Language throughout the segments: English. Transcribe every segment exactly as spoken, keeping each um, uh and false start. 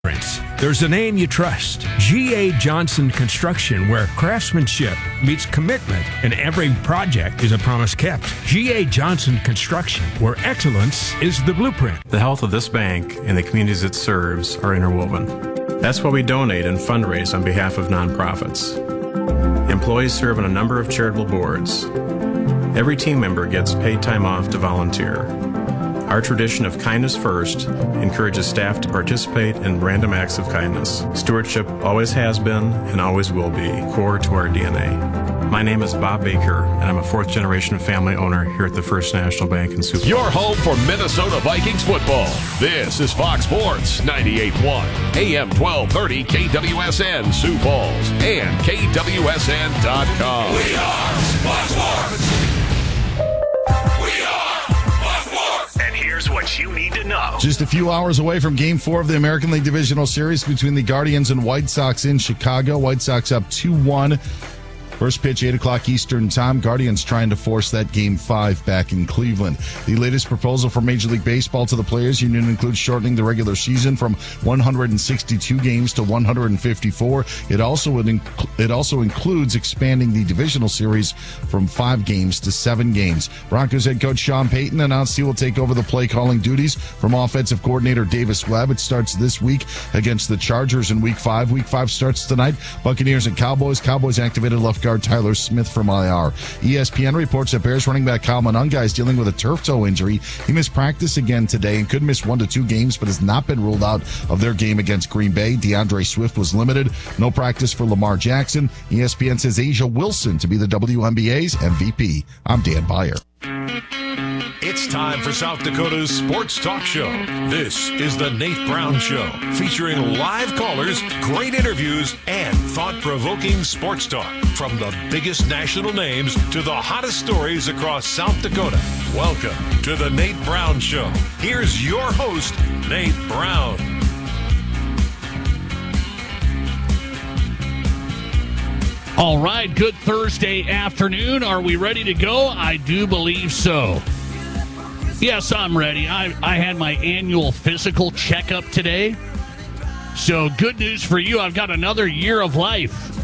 There's a name you trust. G A. Johnson Construction, where craftsmanship meets commitment and every project is a promise kept. G A. Johnson Construction, where excellence is the blueprint. The health of this bank and the communities it serves are interwoven. That's why we donate and fundraise on behalf of nonprofits. Employees serve on a number of charitable boards. Every team member gets paid time off to volunteer. Our tradition of kindness first encourages staff to participate in random acts of kindness. Stewardship always has been and always will be core to our D N A. My name is Bob Baker, and I'm a fourth-generation family owner here at the First National Bank in Sioux Falls. Your home for Minnesota Vikings football. This is Fox Sports ninety-eight point one, A M twelve thirty K W S N Sioux Falls, and K W S N dot com. We are Fox Sports. What you need to know. Just a few hours away from Game four of the American League Divisional Series between the Guardians and White Sox in Chicago. White Sox up two one. First pitch, eight o'clock Eastern time. Guardians trying to force that Game five back in Cleveland. The latest proposal for Major League Baseball to the Players Union includes shortening the regular season from one hundred sixty-two games to one hundred fifty-four. It also would inc- it also includes expanding the divisional series from five games to seven games. Broncos head coach Sean Payton announced he will take over the play calling duties from offensive coordinator Davis Webb. It starts this week against the Chargers in Week five. Week five starts tonight. Buccaneers and Cowboys. Cowboys activated left guard Tyler Smith from I R. E S P N reports that Bears running back Kyle Monangai is dealing with a turf toe injury. He missed practice again today and could miss one to two games, but has not been ruled out of their game against Green Bay. DeAndre Swift was limited. No practice for Lamar Jackson. E S P N says Asia Wilson to be the W N B A's M V P. I'm Dan Beyer. It's time for South Dakota's Sports Talk Show. This is the Nate Brown Show, featuring live callers, great interviews, and thought-provoking sports talk. From the biggest national names to the hottest stories across South Dakota. Welcome to the Nate Brown Show. Here's your host, Nate Brown. All right, good Thursday afternoon. Are we ready to go? I do believe so. Yes, I'm ready. I, I had my annual physical checkup today. So good news for you. I've got another year of life,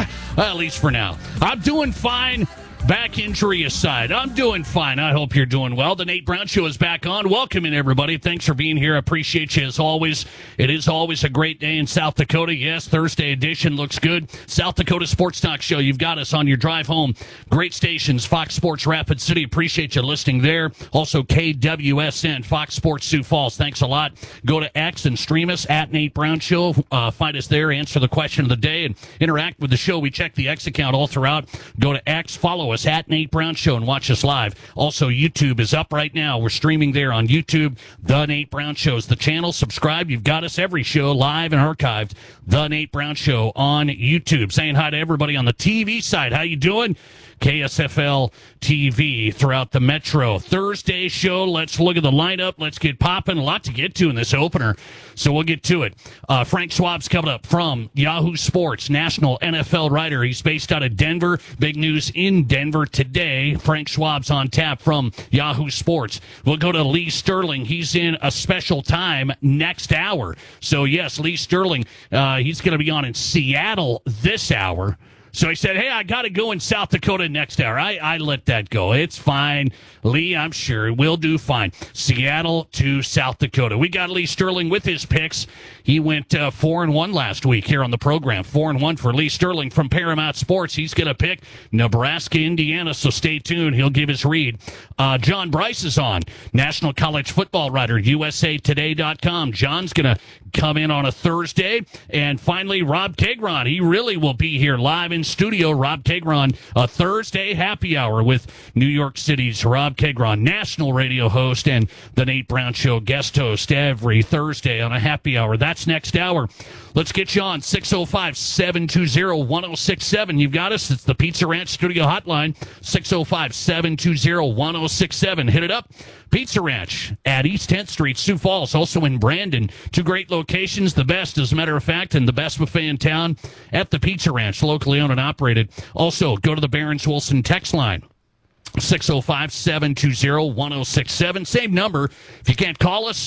at least for now. I'm doing fine. Back injury aside, I'm doing fine. I hope you're doing well. The Nate Brown Show is back on. Welcome in, everybody. Thanks for being here. I appreciate you as always. It is always a great day in South Dakota. Yes, Thursday edition looks good. South Dakota Sports Talk Show. You've got us on your drive home. Great stations, Fox Sports Rapid City. Appreciate you listening there. Also, K W S N, Fox Sports Sioux Falls. Thanks a lot. Go to X and stream us at Nate Brown Show. Uh, find us there, answer the question of the day, and interact with the show. We check the X account all throughout. Go to X, follow us at Nate Brown Show, and watch us live. Also, YouTube is up right now. We're streaming there on YouTube. The Nate Brown Show is the channel. Subscribe. You've got us every show live and archived. The Nate Brown Show on YouTube. Saying hi to everybody on the T V side. How you doing? K S F L T V throughout the metro. Thursday show. Let's look at the lineup. Let's get popping. A lot to get to in this opener, so we'll get to it. Uh, Frank Schwab's coming up from Yahoo Sports, national N F L writer. He's based out of Denver. Big news in Denver today. Frank Schwab's on tap from Yahoo Sports. We'll go to Lee Sterling. He's in a special time next hour. So, yes, Lee Sterling, uh, he's going to be on in Seattle this hour. So he said, hey, I got to go in South Dakota next hour. I, I let that go. It's fine. Lee, I'm sure, will do fine. Seattle to South Dakota. We got Lee Sterling with his picks. He went uh, four and one last week here on the program. Four and one for Lee Sterling from Paramount Sports. He's going to pick Nebraska, Indiana, so stay tuned. He'll give his read. Uh, John Bryce is on, national college football writer, U S A Today dot com. John's going to come in on a Thursday. And finally, Rob Kegron. He really will be here live in studio. Rob Kegron, a Thursday happy hour with New York City's Rob Kegron, national radio host and the Nate Brown Show guest host every Thursday on a happy hour. That's next hour. Let's get you on six oh five, seven two zero, one oh six seven. You've got us. It's the Pizza Ranch Studio Hotline, six oh five, seven two zero, one oh six seven. Hit it up. Pizza Ranch at East tenth Street, Sioux Falls, also in Brandon. Two great locations, the best, as a matter of fact, and the best buffet in town at the Pizza Ranch, locally owned and operated. Also, go to the Barron's Wilson text line. six oh five, seven two zero, one oh six seven. Same number. If you can't call us,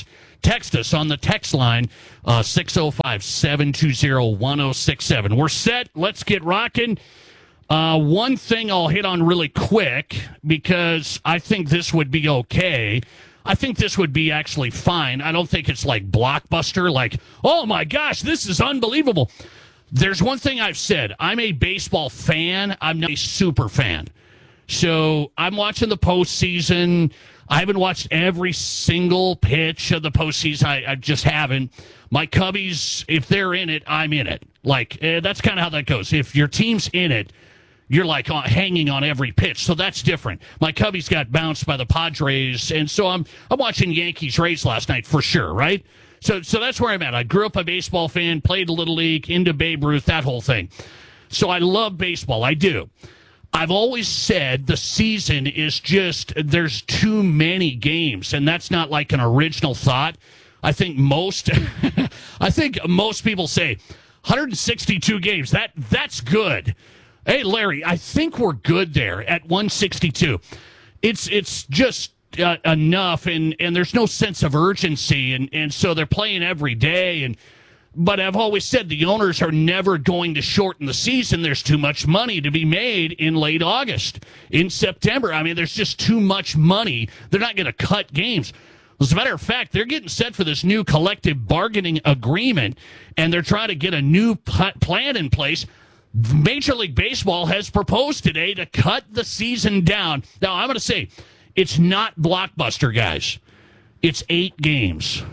text us on the text line, uh, six oh five, seven two zero, one oh six seven. We're set. Let's get rocking. Uh, one thing I'll hit on really quick, because I think this would be okay. I think this would be actually fine. I don't think it's like blockbuster, like, oh my gosh, this is unbelievable. There's one thing I've said. I'm a baseball fan. I'm not a super fan. So I'm watching the postseason. I haven't watched every single pitch of the postseason. I, I just haven't. My Cubbies, if they're in it, I'm in it. Like, eh, that's kind of how that goes. If your team's in it, you're like uh, hanging on every pitch. So that's different. My Cubbies got bounced by the Padres, and so I'm I'm watching Yankees-Rays last night for sure, right? So so that's where I'm at. I grew up a baseball fan, played a Little League, into Babe Ruth, that whole thing. So I love baseball. I do. I've always said the season is just, there's too many games, and that's not like an original thought. I think most I think most people say one hundred sixty-two games. That that's good. Hey, Larry, I think we're good there at one sixty-two. It's it's just Uh, enough, and, and there's no sense of urgency, and, and so they're playing every day. And but I've always said the owners are never going to shorten the season. There's too much money to be made in late August, in September. I mean, there's just too much money. They're not going to cut games. As a matter of fact, they're getting set for this new collective bargaining agreement, and they're trying to get a new p- plan in place. Major League Baseball has proposed today to cut the season down. Now, I'm going to say, it's not blockbuster, guys. It's eight games.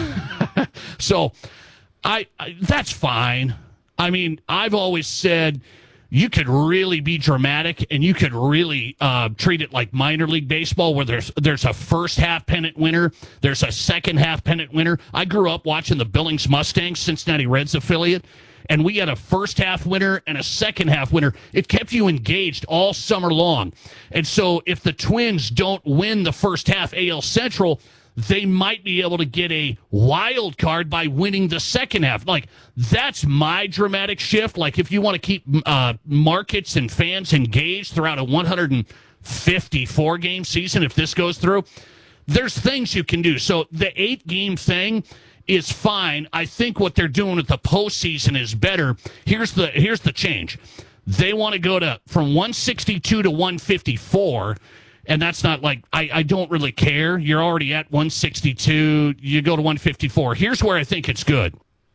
so I, I that's fine. I mean, I've always said you could really be dramatic, and you could really uh, treat it like minor league baseball, where there's there's a first half pennant winner, there's a second half pennant winner. I grew up watching the Billings Mustangs, Cincinnati Reds affiliate, and we had a first half winner and a second half winner. It kept you engaged all summer long. And so if the Twins don't win the first half A L Central, they might be able to get a wild card by winning the second half. Like, that's my dramatic shift. Like, if you want to keep uh, markets and fans engaged throughout a one hundred fifty-four game season, if this goes through, there's things you can do. So the eight game thing is fine. I think what they're doing with the postseason is better. Here's the here's the change. They want to go to from one sixty-two to one fifty-four, and that's not like, I, I don't really care. You're already at one sixty-two. You go to one fifty-four. Here's where I think it's good.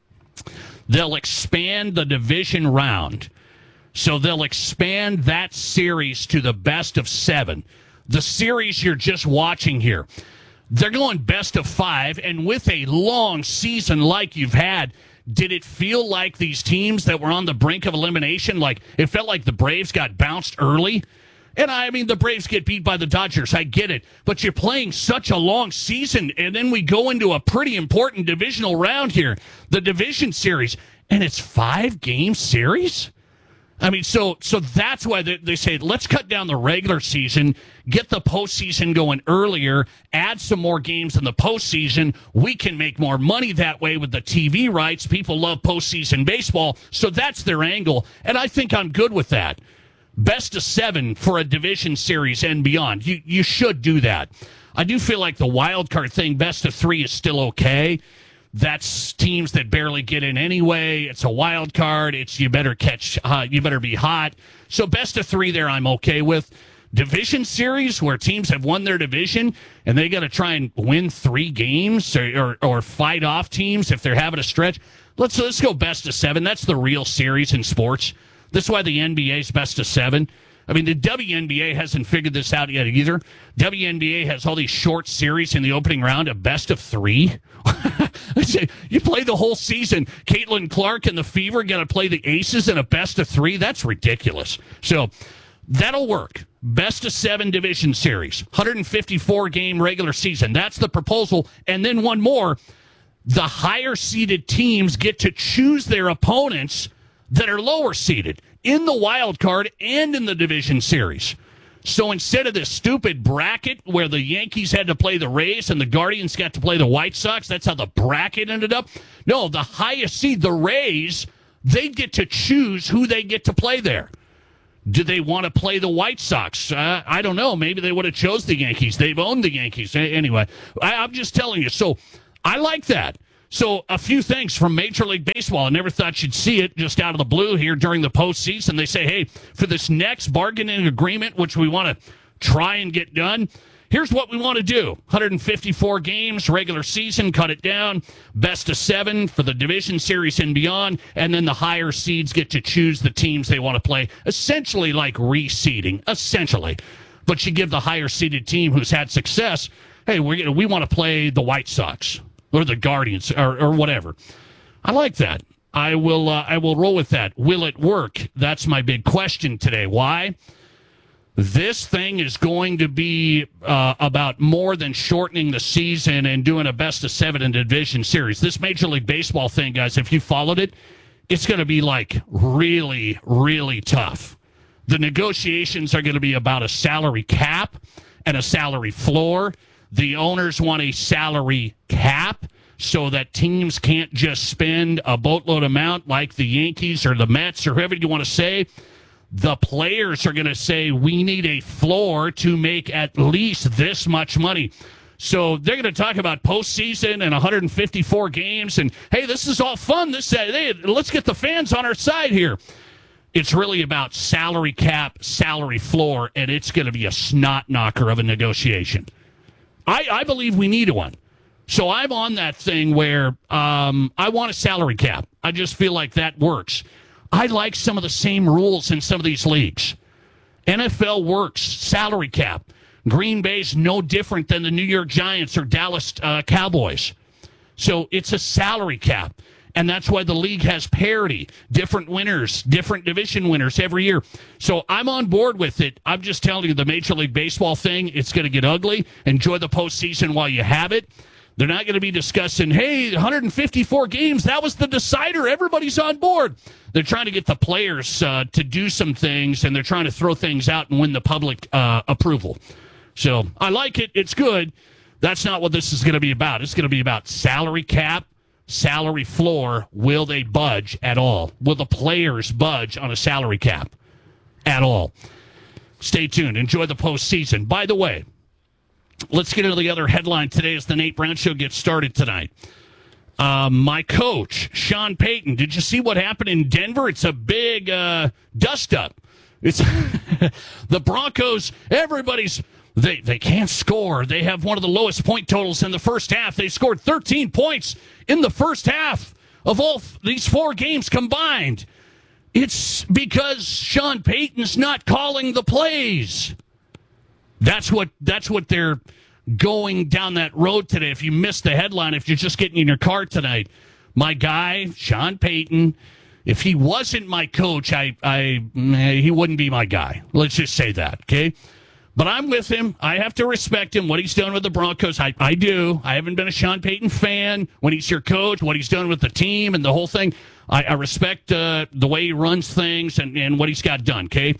They'll expand the division round. So they'll expand that series to the best of seven. The series you're just watching here, they're going best of five, and with a long season like you've had, did it feel like these teams that were on the brink of elimination, like it felt like the Braves got bounced early? And I mean, the Braves get beat by the Dodgers. I get it. But you're playing such a long season, and then we go into a pretty important divisional round here, the division series, and it's five-game series? I mean, so so that's why they, they say, let's cut down the regular season, get the postseason going earlier, add some more games in the postseason. We can make more money that way with the T V rights. People love postseason baseball, so that's their angle, and I think I'm good with that. Best of seven for a division series and beyond. You you should do that. I do feel like the wild card thing, best of three, is still okay. That's teams that barely get in anyway. It's a wild card. It's you better catch, uh, you better be hot. So best of three there, I'm okay with. Division series where teams have won their division and they got to try and win three games or, or or fight off teams if they're having a stretch. Let's let's go best of seven. That's the real series in sports. That's why the N B A is best of seven. I mean, the W N B A hasn't figured this out yet either. W N B A has all these short series in the opening round, a best of three. You play the whole season. Caitlin Clark and the Fever got to play the Aces in a best of three. That's ridiculous. So that'll work. Best of seven division series, one hundred fifty-four game regular season. That's the proposal. And then one more. The higher seeded teams get to choose their opponents that are lower seeded in the wild card and in the division series. So instead of this stupid bracket where the Yankees had to play the Rays and the Guardians got to play the White Sox, that's how the bracket ended up. No, the highest seed, the Rays, they get to choose who they get to play there. Do they want to play the White Sox? Uh, I don't know. Maybe they would have chose the Yankees. They've owned the Yankees. Anyway, I, I'm just telling you. So I like that. So a few things from Major League Baseball. I never thought you'd see it just out of the blue here during the postseason. They say, hey, for this next bargaining agreement, which we want to try and get done, here's what we want to do. one hundred fifty-four games, regular season, cut it down, best of seven for the division series and beyond, and then the higher seeds get to choose the teams they want to play, essentially like reseeding, essentially. But you give the higher seeded team who's had success, hey, we're, we want to play the White Sox or the Guardians or, or whatever. I like that. I will, uh, I will roll with that. Will it work? That's my big question today. Why? This thing is going to be uh, about more than shortening the season and doing a best of seven in the division series. This Major League Baseball thing, guys, if you followed it, it's going to be like really, really tough. The negotiations are going to be about a salary cap and a salary floor. The owners want a salary cap so that teams can't just spend a boatload amount like the Yankees or the Mets or whoever you want to say. The players are going to say, we need a floor to make at least this much money. So they're going to talk about postseason and one hundred fifty-four games. And, hey, this is all fun. This, hey, let's get the fans on our side here. It's really about salary cap, salary floor, and it's going to be a snot knocker of a negotiation. I, I believe we need one. So I'm on that thing where um, I want a salary cap. I just feel like that works. I like some of the same rules in some of these leagues. N F L works, salary cap. Green Bay's no different than the New York Giants or Dallas uh, Cowboys. So it's a salary cap. And that's why the league has parity, different winners, different division winners every year. So I'm on board with it. I'm just telling you, the Major League Baseball thing, it's going to get ugly. Enjoy the postseason while you have it. They're not going to be discussing, hey, one hundred fifty-four games, that was the decider. Everybody's on board. They're trying to get the players uh, to do some things, and they're trying to throw things out and win the public uh, approval. So I like it. It's good. That's not what this is going to be about. It's going to be about salary cap, salary floor. Will they budge at all? Will the players budge on a salary cap at all? Stay tuned. Enjoy the postseason. By the way, let's get into the other headline today as the Nate Brown Show gets started tonight. Uh, my coach, Sean Payton. Did you see what happened in Denver? It's a big uh, dust-up. It's the Broncos, everybody's, they, they can't score. They have one of the lowest point totals in the first half. They scored thirteen points in the first half of all f- these four games combined. It's because Sean Payton's not calling the plays. That's what that's what they're going down that road today. If you missed the headline, if you're just getting in your car tonight, my guy, Sean Payton, if he wasn't my coach, I, I he wouldn't be my guy. Let's just say that, okay? But I'm with him. I have to respect him, what he's done with the Broncos. I, I do. I haven't been a Sean Payton fan. When he's your coach, what he's done with the team and the whole thing, I, I respect uh, the way he runs things and, and what he's got done, okay?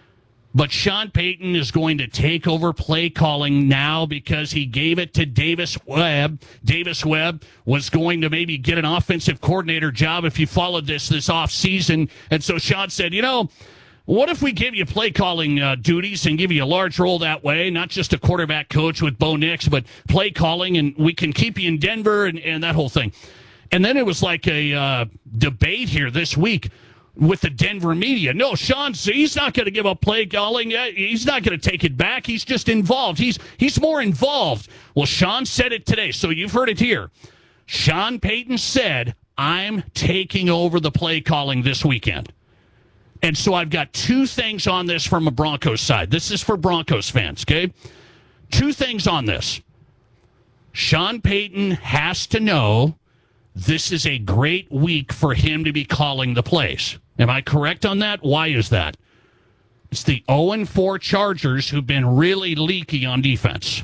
But Sean Payton is going to take over play calling now because he gave it to Davis Webb. Davis Webb was going to maybe get an offensive coordinator job if you followed this this offseason. And so Sean said, you know, what if we give you play calling uh, duties and give you a large role that way, not just a quarterback coach with Bo Nix, but play calling, and we can keep you in Denver and, and that whole thing. And then it was like a uh, debate here this week with the Denver media. No, Sean, he's not going to give up play calling. He's not going to take it back. He's just involved. He's he's more involved. Well, Sean said it today, so you've heard it here. Sean Payton said, I'm taking over the play calling this weekend. And so I've got two things on this from a Broncos side. This is for Broncos fans, okay? Two things on this. Sean Payton has to know this is a great week for him to be calling the plays. Am I correct on that? Why is that? It's the oh and four Chargers who've been really leaky on defense.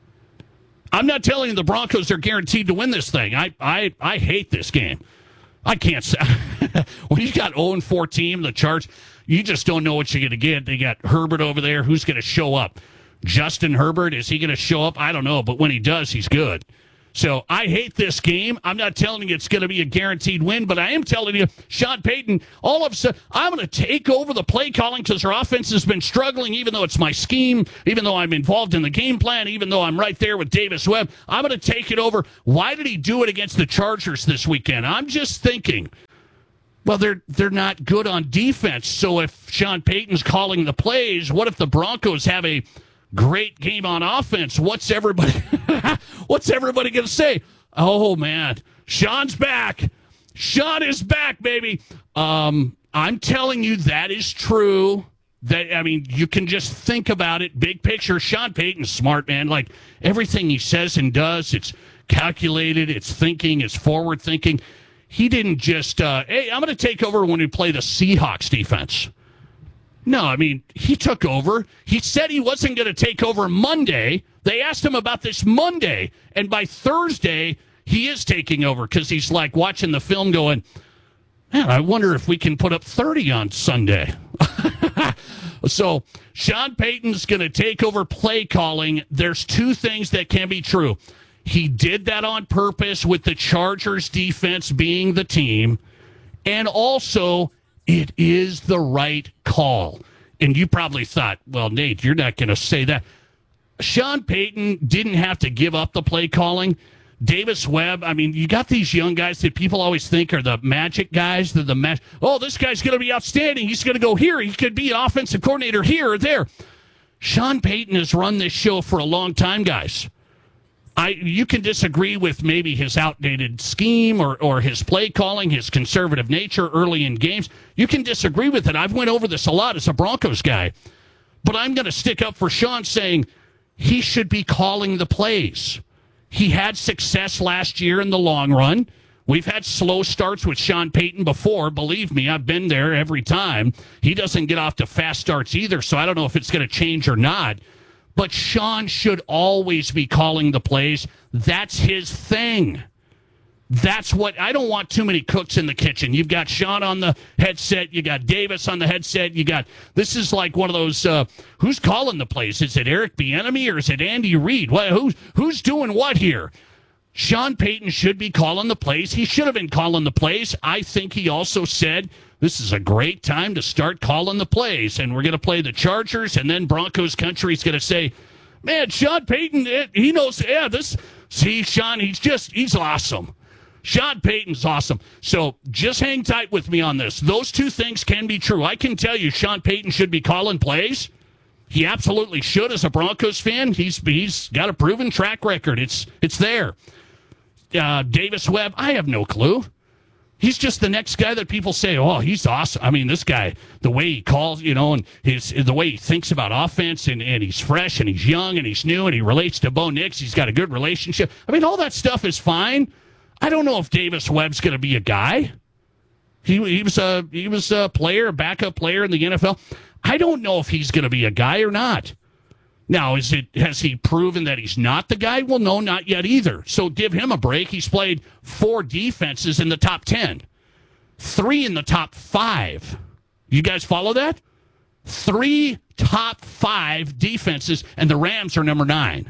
I'm not telling you the Broncos are guaranteed to win this thing. I I, I hate this game. I can't say. When you got oh and four team, the Chargers, you just don't know what you're going to get. They got Herbert over there. Who's going to show up? Justin Herbert, is he going to show up? I don't know, but when he does, he's good. So I hate this game. I'm not telling you it's going to be a guaranteed win, but I am telling you, Sean Payton, all of a sudden, I'm going to take over the play calling because our offense has been struggling, even though it's my scheme, even though I'm involved in the game plan, even though I'm right there with Davis Webb. I'm going to take it over. Why did he do it against the Chargers this weekend? I'm just thinking, well, they're they're not good on defense. So if Sean Payton's calling the plays, what if the Broncos have a great game on offense? What's everybody what's everybody going to say? Oh, man, Sean's back. Sean is back, baby. Um, I'm telling you that is true. That I mean, you can just think about it. Big picture, Sean Payton's smart, man. Like, everything he says and does, it's calculated, it's thinking, it's forward thinking. He didn't just, uh, hey, I'm going to take over when we play the Seahawks defense. No, I mean, he took over. He said he wasn't going to take over Monday. They asked him about this Monday. And by Thursday, he is taking over because he's like watching the film going, man, I wonder if we can put up thirty on Sunday. So Sean Payton's going to take over play calling. There's two things that can be true. He did that on purpose with the Chargers defense being the team. And also, it is the right call. And you probably thought, well, Nate, you're not going to say that. Sean Payton didn't have to give up the play calling. Davis Webb, I mean, you got these young guys that people always think are the magic guys. They're the ma- oh, this guy's going to be outstanding. He's going to go here. He could be offensive coordinator here or there. Sean Payton has run this show for a long time, guys. I, you can disagree with maybe his outdated scheme or, or his play calling, his conservative nature early in games. You can disagree with it. I've went over this a lot as a Broncos guy. But I'm going to stick up for Sean saying he should be calling the plays. He had success last year in the long run. We've had slow starts with Sean Payton before. Believe me, I've been there every time. He doesn't get off to fast starts either, so I don't know if it's going to change or not. But Sean should always be calling the plays. That's his thing. That's what, I don't want too many cooks in the kitchen. You've got Sean on the headset. You got Davis on the headset. You got, this is like one of those, uh, who's calling the plays? Is it Eric Bieniemy or is it Andy Reid? Well, who's, who's doing what here? Sean Payton should be calling the plays. He should have been calling the plays. I think he also said, this is a great time to start calling the plays, and we're going to play the Chargers, and then Broncos country's going to say, man, Sean Payton, he knows, yeah, this, see, Sean, he's just, he's awesome. Sean Payton's awesome. So just hang tight with me on this. Those two things can be true. I can tell you Sean Payton should be calling plays. He absolutely should as a Broncos fan. He's he's got a proven track record. It's, it's there. Uh, Davis Webb, I have no clue. He's just the next guy that people say, oh, he's awesome. I mean, this guy, the way he calls, you know, and his the way he thinks about offense, and, and he's fresh, and he's young, and he's new, and he relates to Bo Nix. He's got a good relationship. I mean, all that stuff is fine. I don't know if Davis Webb's going to be a guy. He, he was a he was a player, a backup player in the N F L. I don't know if he's going to be a guy or not. Now, is it has he proven that he's not the guy? Well, no, not yet either. So give him a break. He's played four defenses in the top ten, three in the top five. You guys follow that? Three top five defenses, and the Rams are number nine.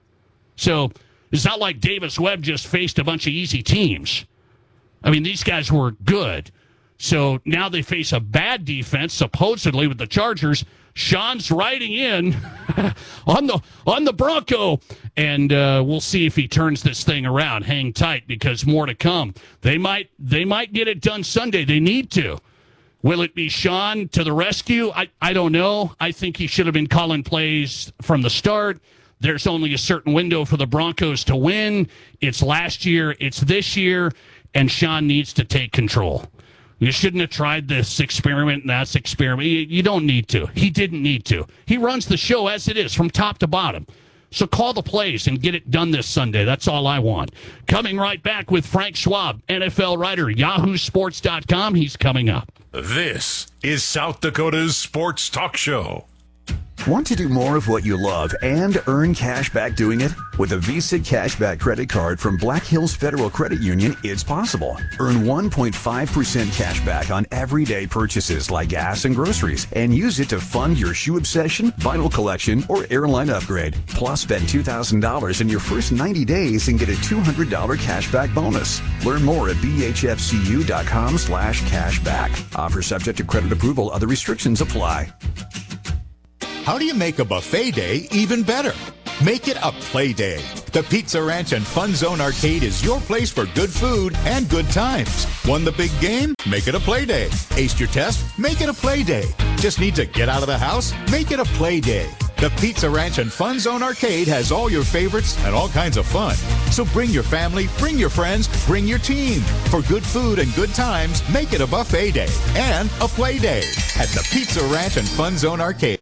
So it's not like Davis Webb just faced a bunch of easy teams. I mean, these guys were good. So now they face a bad defense, supposedly, with the Chargers. Sean's riding in on the on the Bronco, and uh, we'll see if he turns this thing around. Hang tight, because more to come. They might they might get it done Sunday. They need to. Will it be Sean to the rescue? I, I don't know. I think he should have been calling plays from the start. There's only a certain window for the Broncos to win. It's last year. It's this year, and Sean needs to take control. You shouldn't have tried this experiment and that's experiment. You, you don't need to. He didn't need to. He runs the show as it is from top to bottom. So call the plays and get it done this Sunday. That's all I want. Coming right back with Frank Schwab, N F L writer, yahoo sports dot com. He's coming up. This is South Dakota's Sports Talk Show. Want to do more of what you love and earn cash back doing it? With a Visa Cashback credit card from Black Hills Federal Credit Union, it's possible. Earn one point five percent cash back on everyday purchases like gas and groceries, and use it to fund your shoe obsession, vinyl collection, or airline upgrade. Plus, spend two thousand dollars in your first ninety days and get a two hundred dollars cashback bonus. Learn more at b h f c u dot com slash cashback. Offer subject to credit approval. Other restrictions apply. How do you make a buffet day even better? Make it a play day. The Pizza Ranch and Fun Zone Arcade is your place for good food and good times. Won the big game? Make it a play day. Aced your test? Make it a play day. Just need to get out of the house? Make it a play day. The Pizza Ranch and Fun Zone Arcade has all your favorites and all kinds of fun. So bring your family, bring your friends, bring your team. For good food and good times, make it a buffet day and a play day at the Pizza Ranch and Fun Zone Arcade.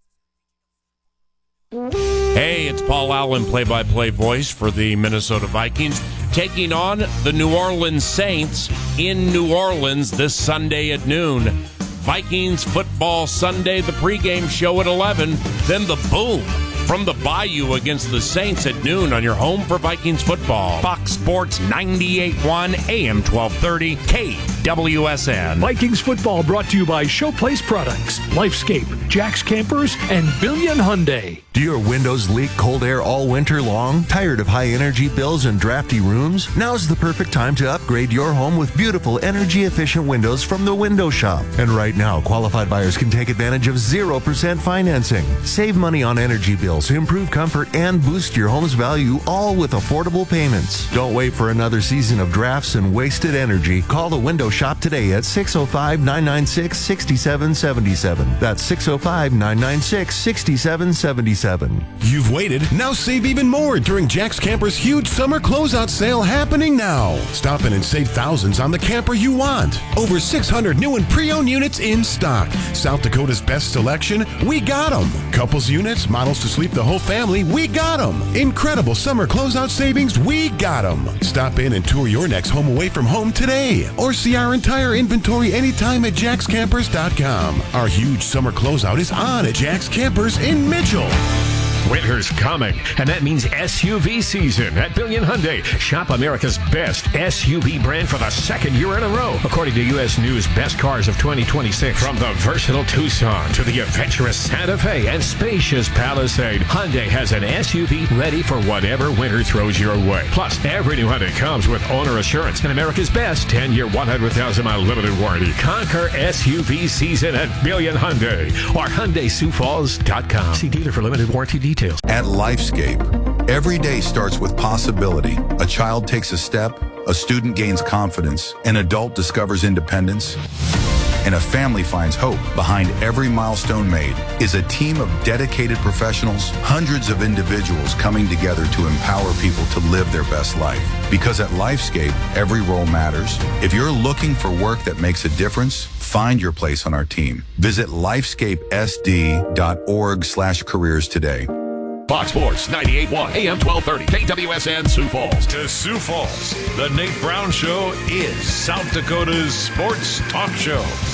Hey, it's Paul Allen, play-by-play voice for the Minnesota Vikings, taking on the New Orleans Saints in New Orleans this Sunday at noon. Vikings Football Sunday, the pregame show at eleven, then the boom from the Bayou against the Saints at noon on your home for Vikings football. Fox Sports ninety-eight point one, A M twelve thirty, K W S N. Vikings football brought to you by Showplace Products, Lifescape, Jack's Campers, and Billion Hyundai. Do your windows leak cold air all winter long? Tired of high energy bills and drafty rooms? Now's the perfect time to upgrade your home with beautiful energy efficient windows from the Window Shop. And right now, qualified buyers can take advantage of zero percent financing. Save money on energy bills, improve comfort, and boost your home's value, all with affordable payments. Don't wait for another season of drafts and wasted energy. Call the Window Shop today at six oh five, nine nine six, six seven seven seven. That's six oh five, nine nine six, six seven seven seven. You've waited. Now save even more during Jack's Camper's huge summer closeout sale happening now. Stop in and save thousands on the camper you want. Over six hundred new and pre-owned units in stock. South Dakota's best selection, we got them. Couples units, models to sleep the whole family, we got them. Incredible summer closeout savings, we got them. Stop in and tour your next home away from home today. Or see our entire inventory anytime at jacks campers dot com. Our huge summer closeout is on at Jack's Campers in Mitchell. Winter's coming, and that means S U V season at Billion Hyundai. Shop America's best S U V brand for the second year in a row, according to U S News Best Cars of twenty twenty-six. From the versatile Tucson to the adventurous Santa Fe and spacious Palisade, Hyundai has an S U V ready for whatever winter throws your way. Plus, every new Hyundai comes with owner assurance and America's best ten-year, one hundred thousand mile limited warranty. Conquer S U V season at Billion Hyundai or Hyundai Sioux Falls dot com. See dealer for limited warranty details. At Lifescape, every day starts with possibility. A child takes a step, a student gains confidence, an adult discovers independence, and a family finds hope. Behind every milestone made is a team of dedicated professionals, hundreds of individuals coming together to empower people to live their best life. Because at Lifescape, every role matters. If you're looking for work that makes a difference, find your place on our team. Visit lifescape s d dot org slash careers today. Fox Sports ninety-eight point one, A M twelve thirty, K W S N, Sioux Falls. To Sioux Falls, the Nate Brown Show is South Dakota's sports talk show.